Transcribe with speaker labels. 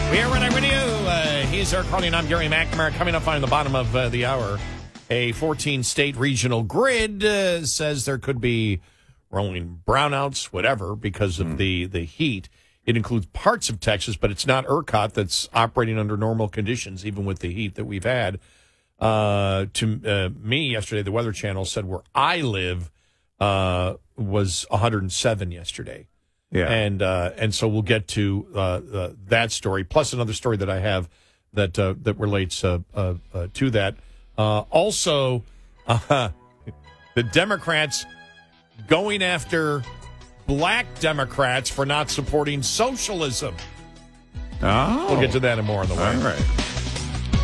Speaker 1: We are running with you. He's Eric Carly, and I'm Gary McNamara. Coming up on the bottom of the hour, a 14-state regional grid says there could be rolling brownouts, whatever, because of the heat. It includes parts of Texas, but it's not ERCOT that's operating under normal conditions, even with the heat that we've had. To me yesterday, the Weather Channel said where I live was 107 yesterday.
Speaker 2: Yeah.
Speaker 1: And so we'll get to that story, plus another story that I have that relates to that. Also, the Democrats going after black Democrats for not supporting socialism.
Speaker 2: Oh.
Speaker 1: We'll get to that and more on the way.
Speaker 2: All right.